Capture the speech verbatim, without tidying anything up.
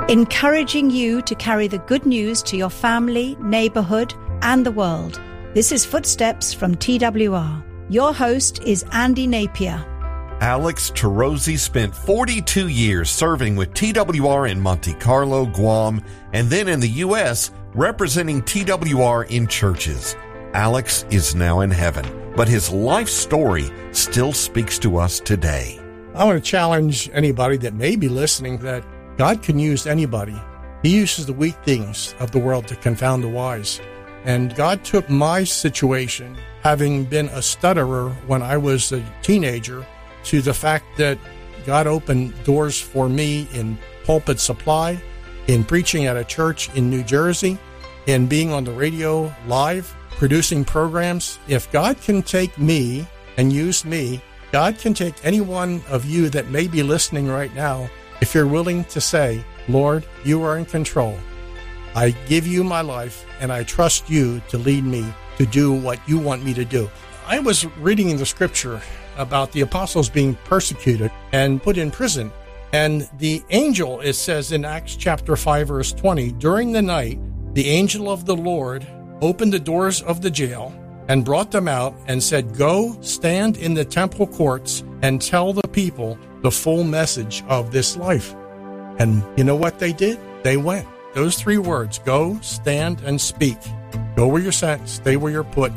encouraging you to carry the good news to your family, neighborhood, and the world. This is Footsteps from T W R. Your host is Andy Napier. Alex Torozzi spent forty-two years serving with T W R in Monte Carlo, Guam, and then in the U S representing T W R in churches. Alex is now in heaven, but his life story still speaks to us today. I want to challenge anybody that may be listening that God can use anybody. He uses the weak things of the world to confound the wise. And God took my situation, having been a stutterer when I was a teenager, to the fact that God opened doors for me in pulpit supply, in preaching at a church in New Jersey, in being on the radio live, producing programs. If God can take me and use me, God can take any one of you that may be listening right now, if you're willing to say, Lord, you are in control. I give you my life, and I trust you to lead me to do what you want me to do. I was reading in the scripture about the apostles being persecuted and put in prison. And the angel, it says in Acts chapter five, verse twenty, during the night, the angel of the Lord opened the doors of the jail and brought them out and said, go stand in the temple courts and tell the people the full message of this life. And you know what they did? They went. Those three words, go, stand, and speak. Go where you're sent, stay where you're put.